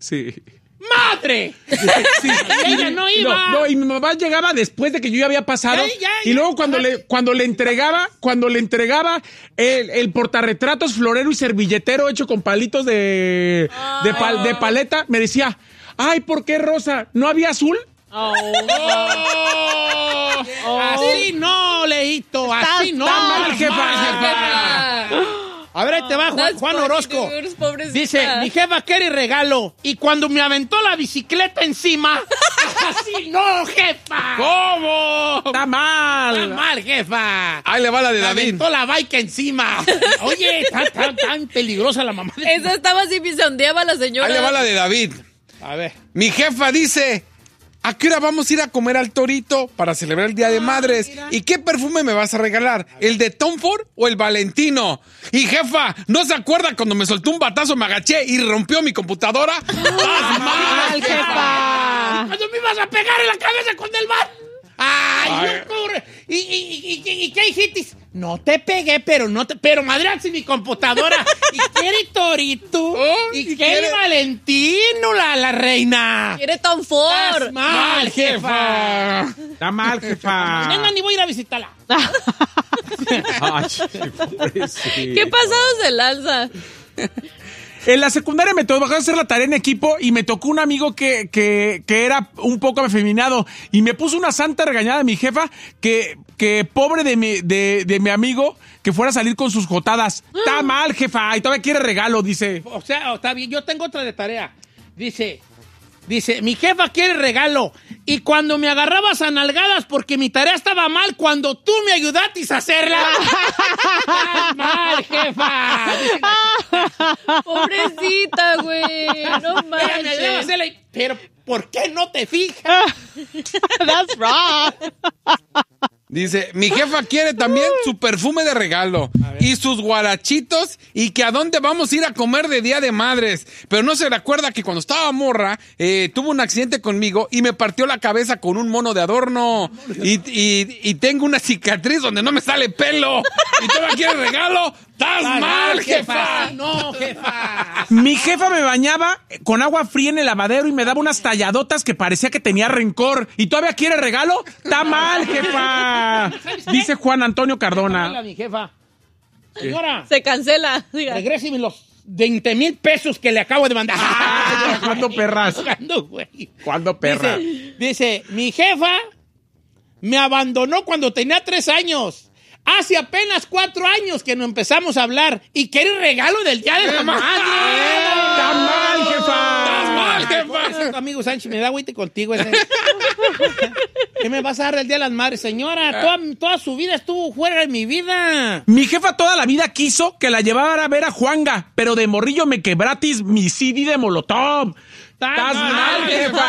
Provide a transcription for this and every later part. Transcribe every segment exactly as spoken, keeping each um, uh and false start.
Sí. ¡Madre! Sí. Y ella no iba. No, no, y mi mamá llegaba después de que yo ya había pasado. Ya, ya, y ya. luego cuando le, cuando le entregaba, cuando le entregaba el, el portarretratos florero y servilletero hecho con palitos de, de, pal- de paleta, me decía, ay, ¿por qué rosa? ¿No había azul? Oh. Oh. Así no, Leito, así no. Está mal, jefa, jefa. A ver, ahí te va Juan, That's Juan funny, Orozco. dudes, pobrecita. Dice, mi jefa quiere regalo. Y cuando me aventó la bicicleta encima, así no, jefa. ¿Cómo? Está mal. Está mal, jefa. Ahí le va la de Me David. aventó la bike encima. Oye, está tan, tan peligrosa la mamá. de- Esa estaba así, pisoteaba la señora. Ahí le va la de David. A ver. Mi jefa dice, ¿a qué hora vamos a ir a comer al Torito para celebrar el Día de Madres? mira. ¿Y qué perfume me vas a regalar? ¿El de Tom Ford o el Valentino? Y jefa, ¿no se acuerda cuando me soltó un batazo, me agaché y rompió mi computadora? ¡Estás mal, jefa! Cuando me ibas a pegar en la cabeza con el bar. ¡Ay, no corre! ¿Y, y, y, y, y qué dijiste? No te pegué, pero no te... Pero madreaste mi computadora. ¿Y quiere Torito? Oh, ¿Y, ¿y quiere quiere- Valentino, la, la reina? Quiere Tom Ford. Estás mal, jefa. Está mal, jefa. Venga, ni voy a ir a visitarla. Ay, pobrecito. ¿Qué pasados de lanza? En la secundaria me tocó hacer la tarea en equipo y me tocó un amigo que, que, que era un poco afeminado y me puso una santa regañada a mi jefa que, que pobre de mi, de, de mi amigo que fuera a salir con sus jotadas. Está mal, jefa, y todavía quiere regalo, dice. O sea, está bien, yo tengo otra de tarea. Dice, dice, mi jefa quiere regalo. Y cuando me agarrabas a nalgadas porque mi tarea estaba mal, cuando tú me ayudaste a hacerla. Estás mal, jefa. Pobrecita, güey. No Ella me ayudaba a manches. hacerla y- pero ¿por qué no te fijas? That's wrong. Dice, mi jefa quiere también su perfume de regalo y sus guarachitos y que a dónde vamos a ir a comer de Día de Madres. Pero no se recuerda que cuando estaba morra, eh, tuvo un accidente conmigo y me partió la cabeza con un mono de adorno. Y, y, y tengo una cicatriz donde no me sale pelo. ¿Y todavía quiere regalo? ¡Estás mal, jefa! No, jefa. Mi jefa me bañaba con agua fría en el lavadero y me daba unas talladotas que parecía que tenía rencor. ¿Y todavía quiere regalo? ¡Está mal, jefa! Dice Juan Antonio Hola, Cardona. mi jefa. Señora, Se cancela. Diga. regréseme los veinte mil pesos que le acabo de mandar. Ah, ¿cuándo, perras? ¿Cuándo, güey? ¿Cuándo, perra? Dice, dice, mi jefa me abandonó cuando tenía tres años. Hace apenas cuatro años que no empezamos a hablar y quiere regalo del Día de la Madre. ¡Está mal, jefa! ¡Estás mal, jefa! Tu amigo Sánchez me da agüite contigo. Ese. ¿Qué me vas a dar del Día de las Madres, señora? Toda, toda su vida estuvo fuera de mi vida. Mi jefa toda la vida quiso que la llevara a ver a Juanga, pero de morrillo me quebratis mi C D de Molotov. ¡Estás mal,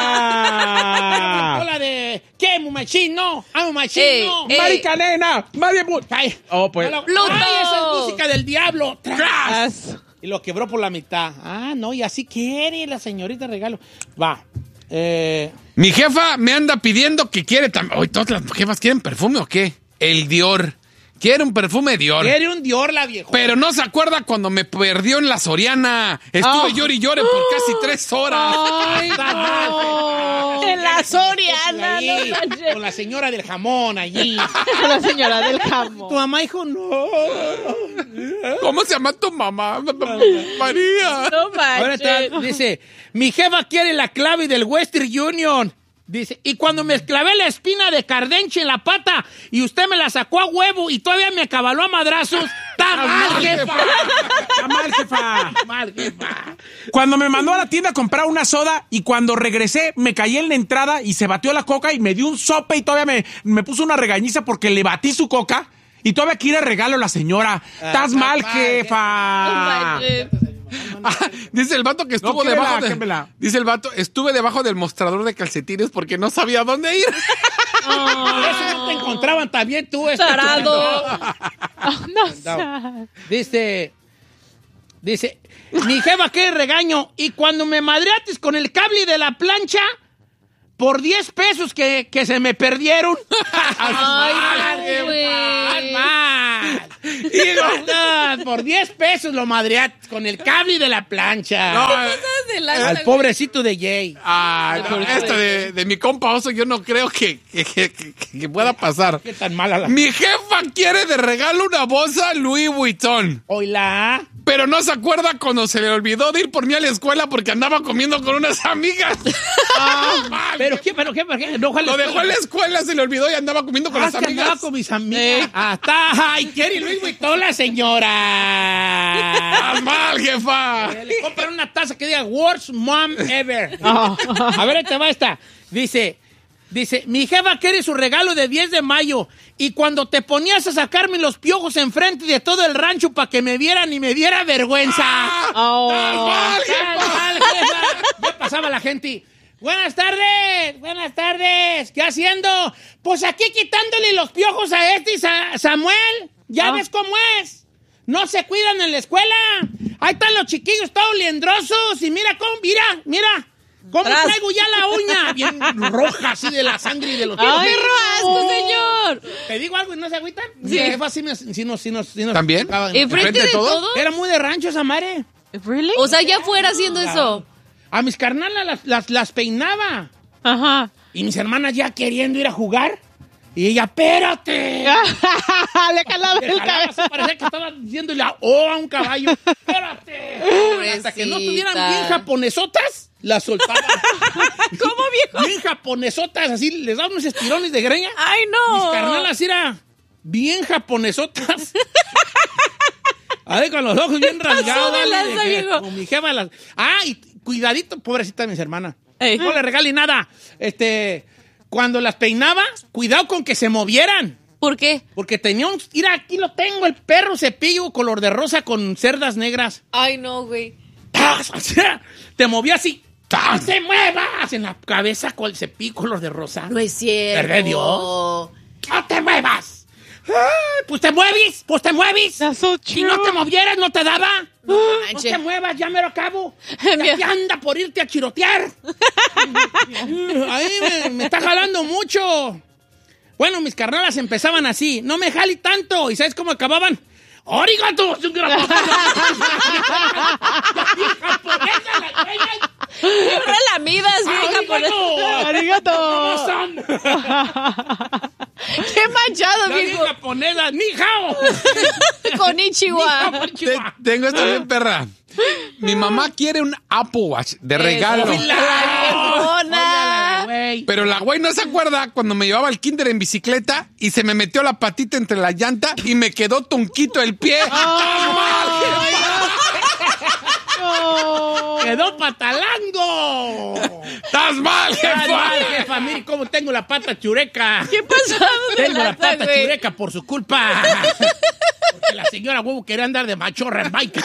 jefa! Hola de... ¿Qué, mumachino? ¡Ah, mumachino! Ey, ey. ¡Marica nena! ¡María pu- Ay, Oh, pues. Ay, ¡Pluto! esa es música del diablo. ¡Tras! Yes. Y lo quebró por la mitad. Ah, no, y así quiere la señorita regalo. Va. Eh, Mi jefa me anda pidiendo que quiere también... Oye, ¿todas las jefas quieren perfume o qué? El Dior. Quiere un perfume Dior. quiere un Dior la viejo. Pero no se acuerda cuando me perdió en la Soriana. Estuve Oh. llore y llore por casi tres horas. Ay, no. En la Soriana, Ahí, no manches. con la señora del jamón allí. La señora del jamón. Tu mamá dijo, no. ¿Cómo se llama tu mamá? María. No Ahora está, manches. dice, mi jefa quiere la clave del Western Union. Dice, y cuando me clavé la espina de Cardenche en la pata y usted me la sacó a huevo y todavía me acabaló a madrazos, ¡está mal, jefa! ¡Está mal, jefa! ¡Está mal, jefa! Cuando me mandó a la tienda a comprar una soda y cuando regresé me caí en la entrada y se batió la coca y me dio un sope y todavía me, me puso una regañiza porque le batí su coca y todavía quiere regalo la señora. ¡Estás mal, No jefa! manches. Ah, dice el vato que estuvo No, debajo quémela, de, quémela. Dice el vato, estuve debajo del mostrador de calcetines porque no sabía dónde ir. Por eso no te encontraban también tú. este Tarado. Oh, no, sad. Dice, dice, mi jefa quiere regaño y cuando me madreates con el cable de la plancha por diez pesos que, que se me perdieron. Ay, no, güey. ¡Al mal! Y no, no, por diez pesos lo madreates con el cable de la plancha. No, Cosas de lanza, Al güey. pobrecito de Jay. Ah, no, esto de, de mi compa Oso yo no creo que, que, que- que- que pueda pasar. Qué tan mala la... Mi jefa quiere de regalo una bolsa Louis Vuitton, Oila. pero no se acuerda cuando se le olvidó de ir por mí a la escuela porque andaba comiendo con unas amigas. Ah, ¿Pero qué? ¿Pero qué? ¿Pero qué? No, Lo dejó en la escuela, se le olvidó y andaba comiendo con Ah, las que andaba amigas. con mis amigas. Ah, está. Ay, quiere Luis Vuitton la señora. ¡Estás mal, jefa! Le compran una taza que diga Worst Mom Ever. A ver, ahí te va esta. Dice, dice, mi jefa quiere su regalo de diez de mayo y cuando te ponías a sacarme los piojos enfrente de todo el rancho para que me vieran y me diera vergüenza. Oh. ¡Estás mal, Tal, jefa! tal, jefa. Ya pasaba la gente. Buenas tardes, buenas tardes. ¿Qué haciendo? Pues aquí quitándole los piojos a este y Sa- Samuel. Ya Ah. ves cómo es. No se cuidan en la escuela. Ahí están los chiquillos todos liendrosos. Y mira cómo, mira, mira. ¿Cómo Tras. traigo ya la uña? Bien roja, así de la sangre y de los piojos. Ay, ¡Asco, señor! ¿Te digo algo y no se agüitan? Sí. Mi jefa sí, me- sí nos, sí nos, sí nos ¿También? tocaban. ¿Enfrente ¿Enfrente de de todos? todo? Era muy de rancho esa madre. ¿Really? O sea, ya fuera haciendo eso. A mis carnalas las, las, las peinaba. Ajá. Y mis hermanas ya queriendo ir a jugar. Y ella, espérate. Le calaba Le el jalaba así, cabello. parecía que estaba diciendo la O a un caballo. Espérate. Hasta que no estuvieran bien japonesotas, las soltaba. ¿Cómo, viejo? Bien japonesotas, así les daba unos estirones de greña. Ay, no. Mis carnalas era bien japonesotas. A ver, con los ojos bien rasgados. de vale, lanza, que- viejo. Con mi jefa las... Ah, y cuidadito, pobrecita de mis hermanas. Ey. No le regalé nada. Este, cuando las peinaba, cuidado con que se movieran. ¿Por qué? Porque tenía un... Mira, aquí lo tengo, el perro cepillo color de rosa con cerdas negras. Ay, no, güey. ¡Tas! O sea, te movía así. ¡Tas! ¡Se muevas! En la cabeza con el cepillo color de rosa. No es cierto. ¿Verdad, Dios? ¡No te muevas! Ay, pues te mueves, pues te mueves. That's so Si no true. te movieras, no te daba. No manche. te muevas, ya me lo acabo. Ya te anda por irte a chirotear. Ahí me, me está jalando mucho. Bueno, mis carnalas empezaban así. No me jali tanto. ¿Y sabes cómo acababan? ¡Origato! Relamidas, vieja, por eso. Arigato. Qué manchado, La bien viejo. japonesa, ni hao. Konnichiwa. Te- tengo esta bien perra. Mi mamá quiere un Apple Watch de regalo. Mona. Pero la güey no se acuerda cuando me llevaba al kinder en bicicleta y se me metió la patita entre la llanta y me quedó tunquito el pie. No. ¡Quedó patalango! ¡Estás mal, ¡Estás jefa! mal, jefa! Mire cómo tengo la pata chureca. ¿Qué pasó? Tengo la pata güey? chureca por su culpa. Porque la señora huevo quería andar de machorra en bike.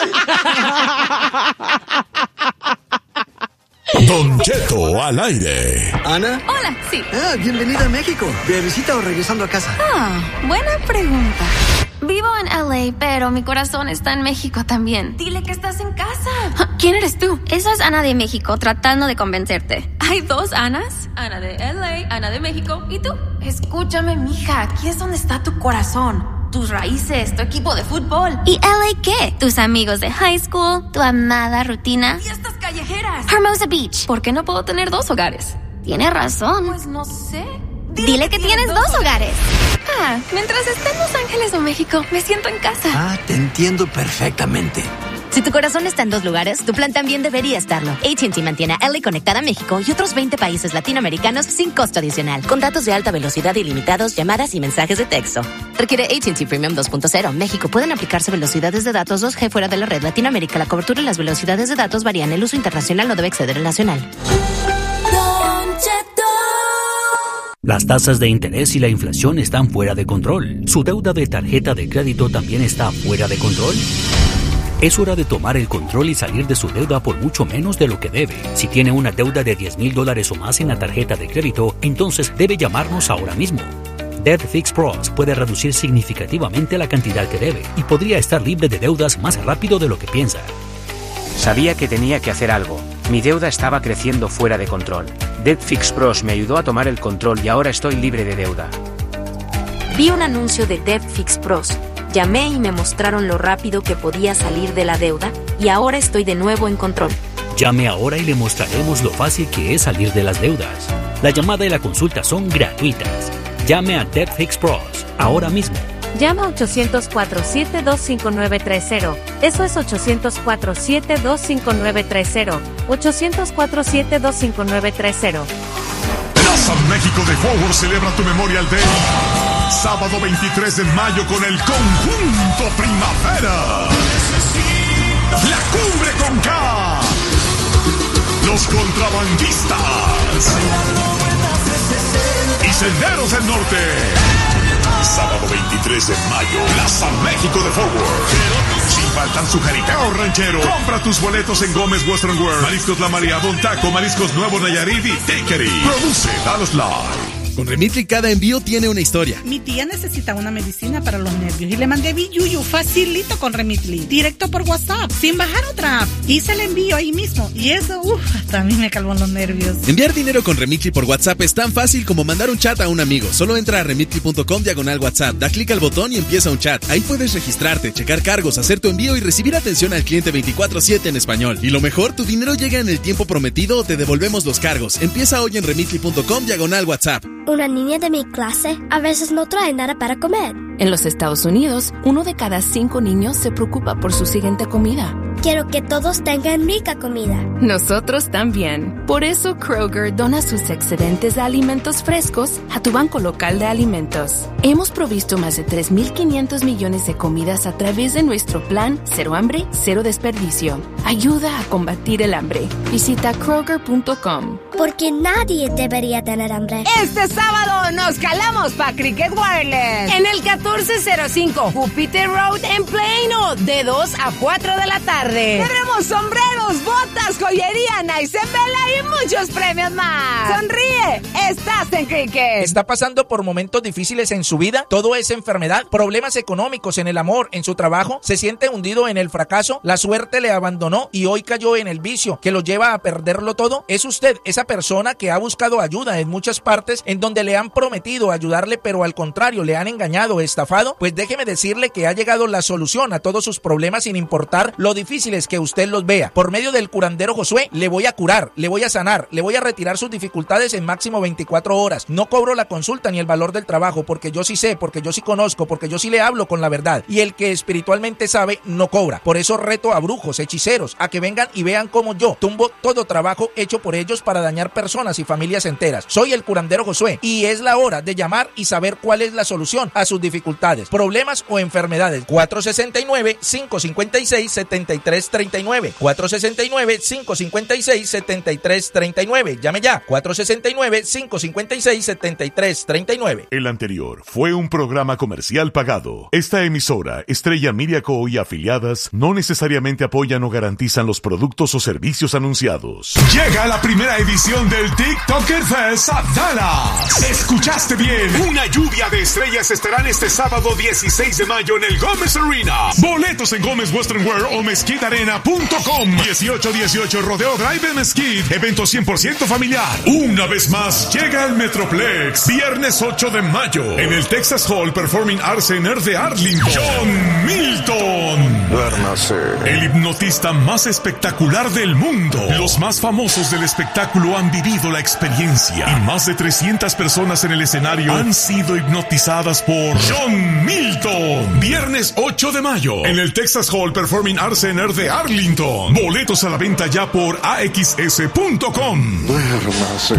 Don Cheto al aire. ¿Ana? Hola, sí. Ah, bienvenida a México. ¿De visita o regresando a casa? Ah, buena pregunta. Vivo en L A, pero mi corazón está en México también. Dile que estás en casa. ¿Quién eres tú? Esa es Ana de México, tratando de convencerte. ¿Hay dos Anas? Ana de L A, Ana de México, ¿y tú? Escúchame, mija, aquí es donde está tu corazón. Tus raíces, tu equipo de fútbol. ¿Y L A qué? Tus amigos de high school, tu amada rutina. Fiestas callejeras. Hermosa Beach. ¿Por qué no puedo tener dos hogares? Tiene razón. Pues no sé. Dile, que, tienes dos hogares. Ah, mientras esté en Los Ángeles o México, me siento en casa. Ah, te entiendo perfectamente. Si tu corazón está en dos lugares, tu plan también debería estarlo. A T and T mantiene a L A conectada a México y otros veinte países latinoamericanos sin costo adicional. Con datos de alta velocidad ilimitados, llamadas y mensajes de texto. Requiere A T and T Premium dos punto cero. México. Pueden aplicarse velocidades de datos dos G fuera de la red. Latinoamérica. La cobertura y las velocidades de datos varían. El uso internacional no debe exceder el nacional. Las tasas de interés y la inflación están fuera de control. ¿Su deuda de tarjeta de crédito también está fuera de control? Es hora de tomar el control y salir de su deuda por mucho menos de lo que debe. Si tiene una deuda de diez mil dólares o más en la tarjeta de crédito, entonces debe llamarnos ahora mismo. Debt Fix Pros puede reducir significativamente la cantidad que debe y podría estar libre de deudas más rápido de lo que piensa. Sabía que tenía que hacer algo. Mi deuda estaba creciendo fuera de control. Debt Fix Pros me ayudó a tomar el control y ahora estoy libre de deuda. Vi un anuncio de Debt Fix Pros. Llamé y me mostraron lo rápido que podía salir de la deuda y ahora estoy de nuevo en control. Llame ahora y le mostraremos lo fácil que es salir de las deudas. La llamada y la consulta son gratuitas. Llame a Debt Fix Pros ahora mismo. Llama a ochocientos cuatro, siete dos cinco nueve tres cero. Eso es ochocientos cuatro, siete dos cinco nueve tres cero. ochocientos cuatro, siete dos cinco nueve tres cero. Plaza México de Forward celebra tu Memorial Day. Sábado veintitrés de mayo con el Conjunto Primavera. La Cumbre con K. Los Contrabandistas. Y Senderos del Norte. Sábado veintitrés de mayo, Plaza México de Forward. Sin faltar su jaricao ranchero. Compra tus boletos en Gómez Western World, Mariscos La María, Don Taco, Mariscos Nuevo Nayarit y Takery. Produce Dallas Live. Con Remitly cada envío tiene una historia. Mi tía necesita una medicina para los nervios y le mandé Biyuyu facilito con Remitly, directo por WhatsApp, sin bajar otra app. Hice el envío ahí mismo y eso, uff, hasta a mí me calmó los nervios. Enviar dinero con Remitly por WhatsApp es tan fácil como mandar un chat a un amigo. Solo entra a remitly punto com diagonal WhatsApp, da clic al botón y empieza un chat. Ahí puedes registrarte, checar cargos, hacer tu envío y recibir atención al cliente veinticuatro siete en español. Y lo mejor, tu dinero llega en el tiempo prometido o te devolvemos los cargos. Empieza hoy en remitly punto com diagonal WhatsApp. Una niña de mi clase a veces no trae nada para comer. En los Estados Unidos, uno de cada cinco niños se preocupa por su siguiente comida. Quiero que todos tengan rica comida. Nosotros también. Por eso Kroger dona sus excedentes de alimentos frescos a tu banco local de alimentos. Hemos provisto más de tres mil quinientos millones de comidas a través de nuestro plan Cero Hambre, Cero Desperdicio. Ayuda a combatir el hambre. Visita kroger punto com. Porque nadie debería tener hambre. Este sábado nos calamos pa' Cricket Wireless en el catorce cero cinco Jupiter Road en Plano, de dos a cuatro de la tarde. Tendremos sombreros, botas, joyería, nice en vela y muchos premios más. Sonríe, estás en Cricket. ¿Está pasando por momentos difíciles en su vida? ¿Todo es enfermedad? ¿Problemas económicos, en el amor, en su trabajo? ¿Se siente hundido en el fracaso? ¿La suerte le abandonó y hoy cayó en el vicio que lo lleva a perderlo todo? ¿Es usted esa persona que ha buscado ayuda en muchas partes en donde le han prometido ayudarle, pero al contrario le han engañado, estafado? Pues déjeme decirle que ha llegado la solución a todos sus problemas sin importar lo difíciles que usted los vea. Por medio del curandero Josué, le voy a curar, le voy a sanar, le voy a retirar sus dificultades en máximo veinticuatro horas. No cobro la consulta ni el valor del trabajo, porque yo sí sé, porque yo sí conozco, porque yo sí le hablo con la verdad. Y el que espiritualmente sabe, no cobra. Por eso reto a brujos, hechiceros, a que vengan y vean cómo yo tumbo todo trabajo hecho por ellos para dañar personas y familias enteras. Soy el curandero Josué y es la hora de llamar y saber cuál es la solución a sus dificultades, problemas o enfermedades. cuatro sesenta y nueve, cinco cincuenta y seis, setenta y tres treinta y nueve. cuatro sesenta y nueve, cinco cincuenta y seis, setenta y tres treinta y nueve. Llame ya. cuatro sesenta y nueve, cinco cincuenta y seis, setenta y tres treinta y nueve. El anterior fue un programa comercial pagado. Esta emisora, Estrella Media Co. y afiliadas, no necesariamente apoyan o garantizan los productos o servicios anunciados. Llega la primera edición del TikToker Fest a Dallas. ¿Escuchaste bien? Una lluvia de estrellas estarán este sábado dieciséis de mayo en el Gómez Arena. Boletos en Gómez Western World o mesquite arena punto com. dieciocho dieciocho Rodeo Drive en Mesquite. Evento cien por ciento familiar. Una vez más llega al Metroplex. Viernes ocho de mayo en el Texas Hall Performing Arts Center de Arlington. John Milton. Duérmase. El hipnotista más espectacular del mundo. Los más famosos del espectáculo han vivido la experiencia. Y más de trescientas personas en el escenario han sido hipnotizadas por John Milton. Viernes ocho de mayo en el Texas Hall Performing Arts Center de Arlington. Boletos a la venta ya por a x s punto com. Duérmase.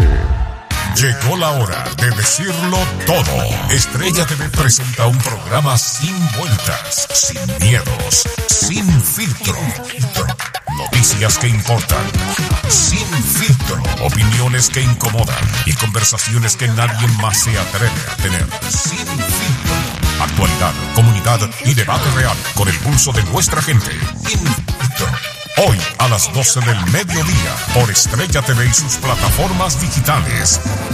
Llegó la hora de decirlo todo. Estrella T V presenta un programa sin vueltas, sin miedos, sin filtro. Noticias que importan, sin filtro. Opiniones que incomodan y conversaciones que nadie más se atreve a tener, sin filtro. Actualidad, comunidad y debate real con el pulso de nuestra gente. Sin filtro. Hoy a las doce del mediodía por Estrella T V y sus plataformas digitales.